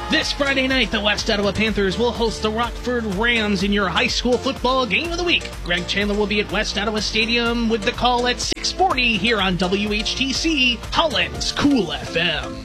This Friday night, the West Ottawa Panthers will host the Rockford Rams in your high school football game of the week. Greg Chandler will be at West Ottawa Stadium with the call at 6:40 here on WHTC, Holland's Cool FM.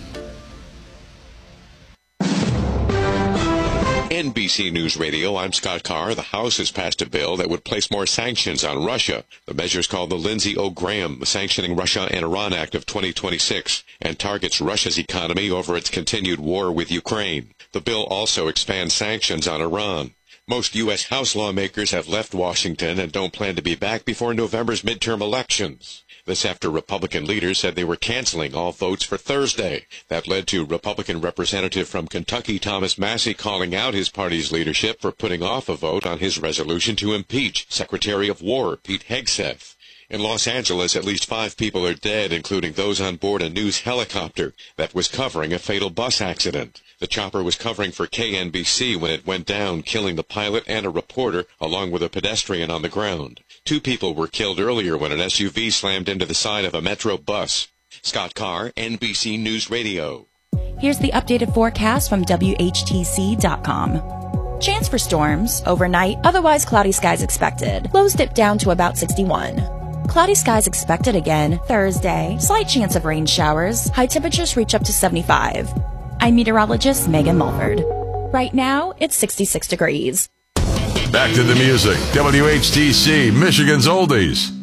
NBC News Radio, I'm Scott Carr. The House has passed a bill that would place more sanctions on Russia. The measure is called the Lindsey Graham Sanctioning Russia and Iran Act of 2026 and targets Russia's economy over its continued war with Ukraine. The bill also expands sanctions on Iran. Most U.S. House lawmakers have left Washington and don't plan to be back before November's midterm elections. This after Republican leaders said they were canceling all votes for Thursday. That led to Republican Representative from Kentucky Thomas Massie calling out his party's leadership for putting off a vote on his resolution to impeach Secretary of War Pete Hegseth. In Los Angeles, at least 5 people are dead, including those on board a news helicopter that was covering a fatal bus accident. The chopper was covering for KNBC when it went down, killing the pilot and a reporter, along with a pedestrian on the ground. 2 people were killed earlier when an SUV slammed into the side of a Metro bus. Scott Carr, NBC News Radio. Here's the updated forecast from WHTC.com. Chance for storms, overnight, otherwise cloudy skies expected. Lows dip down to about 61. Cloudy skies expected again Thursday. Slight chance of rain showers. High temperatures reach up to 75. I'm meteorologist Megan Mulford. Right now, it's 66 degrees. Back to the music. WHTC, Michigan's Oldies.